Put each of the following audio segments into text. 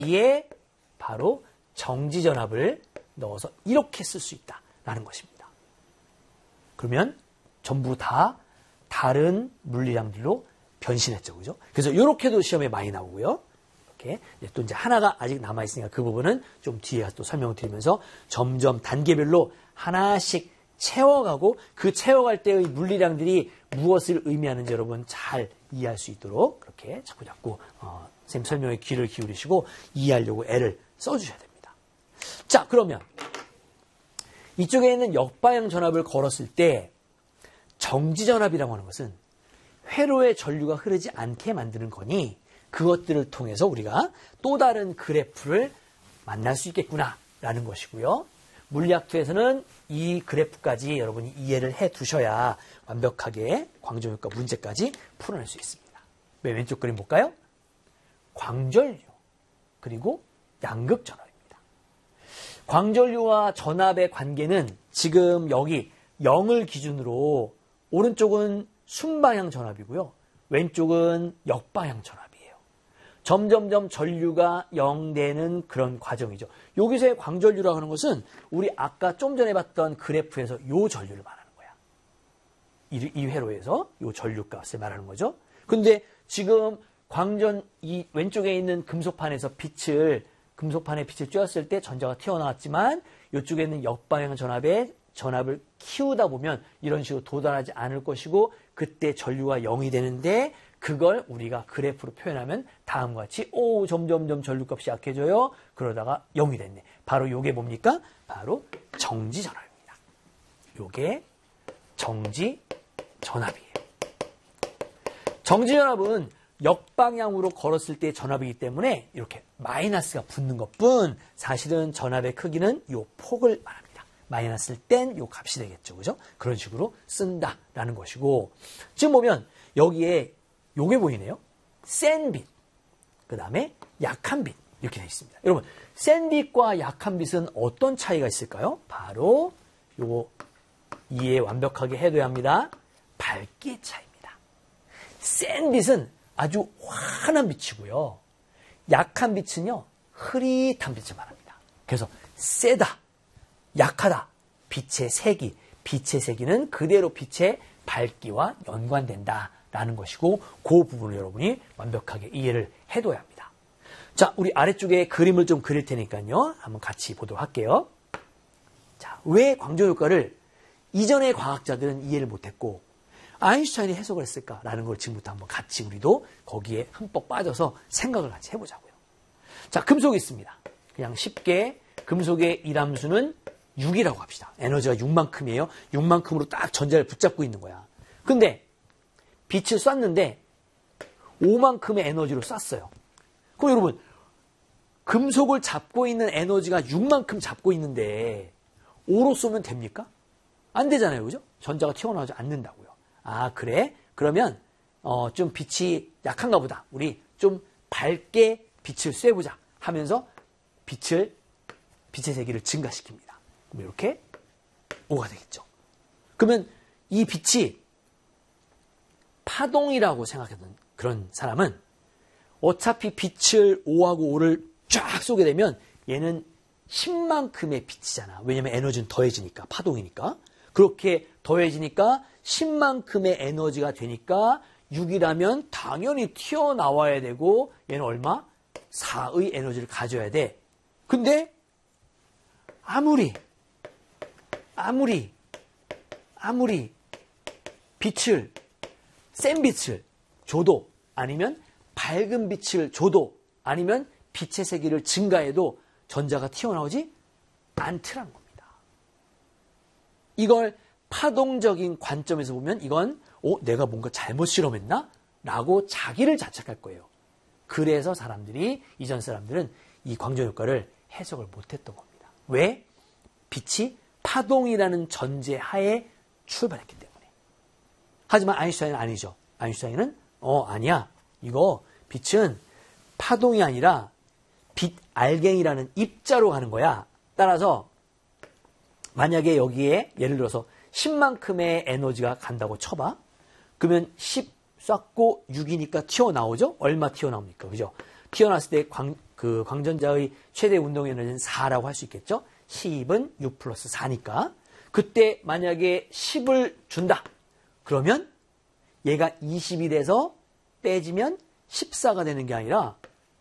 이에 바로 정지전압을 넣어서 이렇게 쓸 수 있다라는 것입니다. 그러면 전부 다 다른 물리량들로 변신했죠. 그죠? 그래서 이렇게도 시험에 많이 나오고요. 이렇게 또 이제 하나가 아직 남아있으니까 그 부분은 좀 뒤에 또 설명을 드리면서 점점 단계별로 하나씩 채워가고 그 채워갈 때의 물리량들이 무엇을 의미하는지 여러분 잘 이해할 수 있도록 그렇게 자꾸 선생님 설명에 귀를 기울이시고 이해하려고 애를 써주셔야 됩니다. 자, 그러면 이쪽에 있는 역방향 전압을 걸었을 때 정지전압이라고 하는 것은 회로의 전류가 흐르지 않게 만드는 거니 그것들을 통해서 우리가 또 다른 그래프를 만날 수 있겠구나라는 것이고요. 물리학투에서는 이 그래프까지 여러분이 이해를 해 두셔야 완벽하게 광전효과 문제까지 풀어낼 수 있습니다. 왼쪽 그림 볼까요? 광전류 그리고 양극전압입니다. 광전류와 전압의 관계는 지금 여기 0을 기준으로 오른쪽은 순방향 전압이고요. 왼쪽은 역방향 전압이에요. 점점점 전류가 0 되는 그런 과정이죠. 여기서의 광전류라고 하는 것은 우리 아까 좀 전에 봤던 그래프에서 요 전류를 말하는 거야. 이 회로에서 요 전류값을 말하는 거죠. 근데 지금 이 왼쪽에 있는 금속판에 빛을 쬐었을 때 전자가 튀어나왔지만 이쪽에 있는 역방향 전압을 키우다 보면 이런 식으로 도달하지 않을 것이고 그때 전류가 0이 되는데 그걸 우리가 그래프로 표현하면 다음과 같이 점점점 전류값이 약해져요. 그러다가 0이 됐네. 바로 이게 뭡니까? 바로 정지전압입니다. 이게 정지전압이에요. 정지전압은 역방향으로 걸었을 때 전압이기 때문에 이렇게 마이너스가 붙는 것뿐 사실은 전압의 크기는 이 폭을 말합니다. 마이너스일 땐 이 값이 되겠죠. 그죠? 그런 식으로 쓴다라는 것이고 지금 보면 여기에 요게 보이네요. 센 빛, 그 다음에 약한 빛 이렇게 되어 있습니다. 여러분 센 빛과 약한 빛은 어떤 차이가 있을까요? 바로 요거 이해 완벽하게 해둬야 합니다. 밝기의 차이입니다. 센 빛은 아주 환한 빛이고요. 약한 빛은요. 흐릿한 빛을 말합니다. 그래서 세다, 약하다, 빛의 세기는 그대로 빛의 밝기와 연관된다라는 것이고 그 부분을 여러분이 완벽하게 이해를 해둬야 합니다. 자, 우리 아래쪽에 그림을 좀 그릴 테니까요. 한번 같이 보도록 할게요. 자, 왜 광전효과를 이전의 과학자들은 이해를 못했고 아인슈타인이 해석을 했을까라는 걸 지금부터 한번 같이 우리도 거기에 흠뻑 빠져서 생각을 같이 해보자고요. 자, 금속이 있습니다. 그냥 쉽게 금속의 일함수는 6이라고 합시다. 에너지가 6만큼이에요. 6만큼으로 딱 전자를 붙잡고 있는 거야. 근데 빛을 쐈는데 5만큼의 에너지로 쐈어요. 그럼 여러분 금속을 잡고 있는 에너지가 6만큼 잡고 있는데 5로 쏘면 됩니까? 안 되잖아요. 그죠? 전자가 튀어나오지 않는다고요. 아, 그래? 그러면 좀 빛이 약한가 보다. 우리 좀 밝게 빛을 쐬보자 하면서 빛의 세기를 증가시킵니다. 그럼 이렇게 5가 되겠죠. 그러면 이 빛이 파동이라고 생각했던 그런 사람은 어차피 빛을 5하고 5를 쫙 쏘게 되면 얘는 10만큼의 빛이잖아. 왜냐면 에너지는 더해지니까, 파동이니까. 그렇게 더해지니까 10만큼의 에너지가 되니까 6이라면 당연히 튀어나와야 되고 얘는 얼마? 4의 에너지를 가져야 돼. 근데 아무리 빛을 센 빛을 줘도 아니면 밝은 빛을 줘도 아니면 빛의 세기를 증가해도 전자가 튀어나오지 않더란 겁니다. 이걸 파동적인 관점에서 보면 이건 내가 뭔가 잘못 실험했나? 라고 자기를 자책할 거예요. 그래서 이전 사람들은 이 광전효과를 해석을 못했던 겁니다. 왜? 빛이 파동이라는 전제 하에 출발했기 때문에. 하지만 아인슈타인은 아니죠. 아인슈타인은 아니야. 이거 빛은 파동이 아니라 빛 알갱이라는 입자로 가는 거야. 따라서 만약에 여기에 예를 들어서 10만큼의 에너지가 간다고 쳐봐. 그러면 10 쐈고 6이니까 튀어나오죠? 얼마 튀어나옵니까? 그죠? 튀어나왔을 때 그 광전자의 최대 운동 에너지는 4라고 할 수 있겠죠? 10은 6 플러스 4니까. 그때 만약에 10을 준다. 그러면 얘가 20이 돼서 빼지면 14가 되는 게 아니라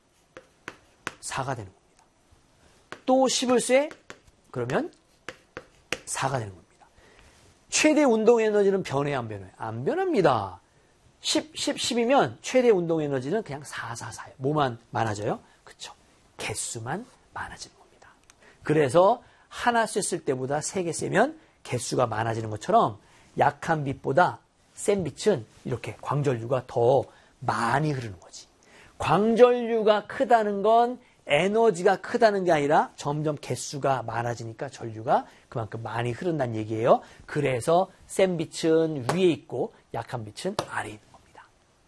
4가 되는 겁니다. 또 10을 쐬? 그러면 4가 되는 겁니다. 최대 운동 에너지는 변해 안 변해? 안 변합니다. 10이면 최대 운동 에너지는 그냥 4. 뭐만 많아져요? 그쵸. 개수만 많아지는 겁니다. 그래서 하나 쐈을 때보다 3개 쐬면 개수가 많아지는 것처럼 약한 빛보다 센 빛은 이렇게 광전류가 더 많이 흐르는 거지. 광전류가 크다는 건 에너지가 크다는 게 아니라 점점 개수가 많아지니까 전류가 그만큼 많이 흐른다는 얘기예요. 그래서 센 빛은 위에 있고 약한 빛은 아래에 있는 겁니다.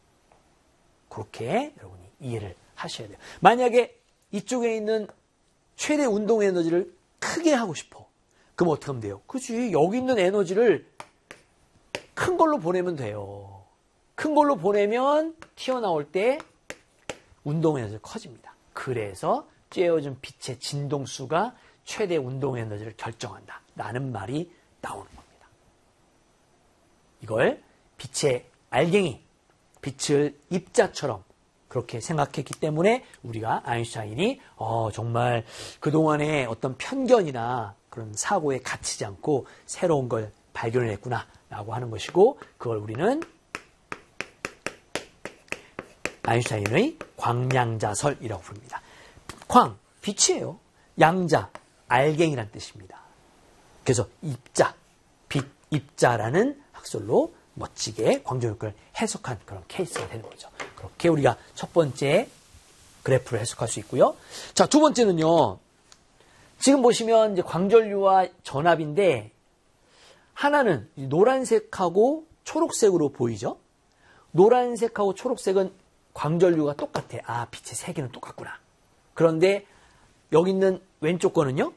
그렇게 여러분이 이해를 하셔야 돼요. 만약에 이쪽에 있는 최대 운동 에너지를 크게 하고 싶어. 그럼 어떻게 하면 돼요? 그치, 여기 있는 에너지를 큰 걸로 보내면 돼요. 큰 걸로 보내면 튀어나올 때 운동 에너지가 커집니다. 그래서 쬐어진 빛의 진동수가 최대 운동 에너지를 결정한다 라는 말이 나오는 겁니다. 이걸 빛의 알갱이, 빛을 입자처럼 그렇게 생각했기 때문에 우리가 아인슈타인이 정말 그동안의 어떤 편견이나 그런 사고에 갇히지 않고 새로운 걸 발견을 했구나 라고 하는 것이고, 그걸 우리는 아인슈타인의 광양자설이라고 부릅니다. 광, 빛이에요. 양자, 알갱이란 뜻입니다. 그래서 입자, 빛, 입자라는 학설로 멋지게 광전효과를 해석한 그런 케이스가 되는 거죠. 그렇게 우리가 첫 번째 그래프를 해석할 수 있고요. 자, 두 번째는요. 지금 보시면 이제 광전류와 전압인데 하나는 노란색하고 초록색으로 보이죠? 노란색하고 초록색은 광전류가 똑같아. 아, 빛의 세기는 똑같구나. 그런데 여기 있는 왼쪽 거는요.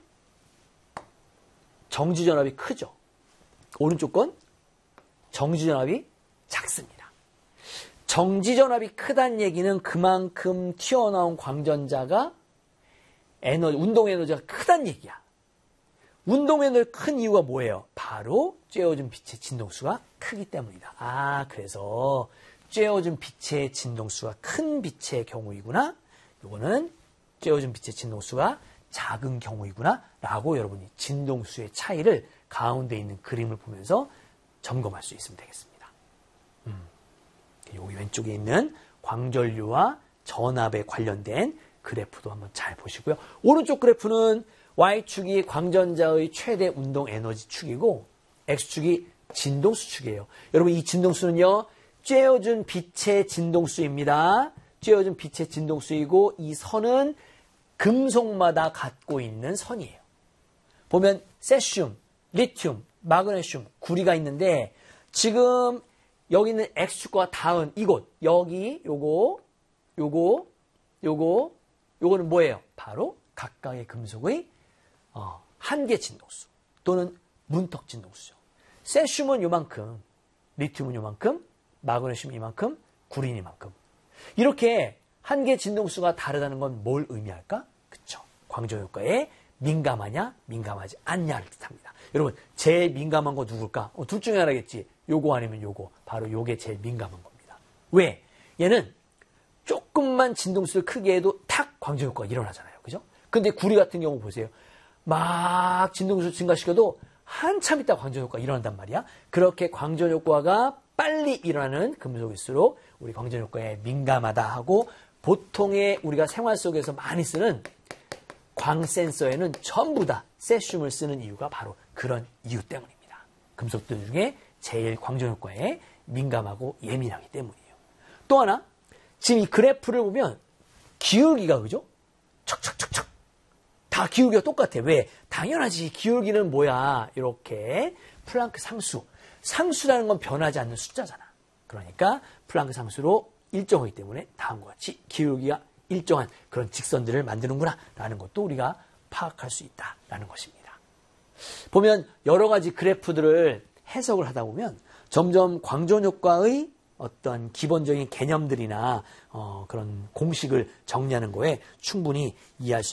정지전압이 크죠. 오른쪽 건 정지전압이 작습니다. 정지전압이 크다는 얘기는 그만큼 튀어나온 광전자가 운동 에너지가 크다는 얘기야. 운동 에너지가 큰 이유가 뭐예요? 바로 쬐어진 빛의 진동수가 크기 때문이다. 아, 그래서 쬐어진 빛의 진동수가 큰 빛의 경우이구나. 이거는 쬐어진 빛의 진동수가 작은 경우이구나 라고 여러분이 진동수의 차이를 가운데 있는 그림을 보면서 점검할 수 있으면 되겠습니다. 여기 왼쪽에 있는 광전류와 전압에 관련된 그래프도 한번 잘 보시고요. 오른쪽 그래프는 Y축이 광전자의 최대 운동 에너지 축이고 X축이 진동수 축이에요. 여러분 이 진동수는요. 쬐어준 빛의 진동수입니다. 쬐어준 빛의 진동수이고 이 선은 금속마다 갖고 있는 선이에요. 보면 세슘, 리튬, 마그네슘, 구리가 있는데 지금 여기 있는 X축과 닿은 이곳, 여기, 요거는 뭐예요? 바로 각각의 금속의 한계 진동수 또는 문턱 진동수죠. 세슘은 요만큼, 리튬은 요만큼, 마그네슘은 이만큼, 구리는 이만큼. 이렇게 한계 진동수가 다르다는 건 뭘 의미할까? 그쵸. 광전효과에 민감하냐, 민감하지 않냐를 뜻합니다. 여러분, 제일 민감한 거 누굴까? 둘 중에 하나겠지. 요거 아니면 요거. 바로 요게 제일 민감한 겁니다. 왜? 얘는 조금만 진동수를 크게 해도 탁 광전효과가 일어나잖아요. 그죠? 근데 구리 같은 경우 보세요. 막 진동수를 증가시켜도 한참 있다 광전효과가 일어난단 말이야. 그렇게 광전효과가 빨리 일어나는 금속일수록 우리 광전효과에 민감하다 하고, 보통의 우리가 생활 속에서 많이 쓰는 광센서에는 전부 다 세슘을 쓰는 이유가 바로 그런 이유 때문입니다. 금속들 중에 제일 광전효과에 민감하고 예민하기 때문이에요. 또 하나, 지금 이 그래프를 보면 기울기가 그죠? 척척척척 다 기울기가 똑같아. 왜? 당연하지. 기울기는 뭐야? 이렇게 플랑크 상수라는 건 변하지 않는 숫자잖아. 그러니까 플랑크 상수로 일정하기 때문에 다음과 같이 기울기가 일정한 그런 직선들을 만드는구나 라는 것도 우리가 파악할 수 있다라는 것입니다. 보면 여러 가지 그래프들을 해석을 하다 보면 점점 광전효과의 어떤 기본적인 개념들이나 그런 공식을 정리하는 거에 충분히 이해할 수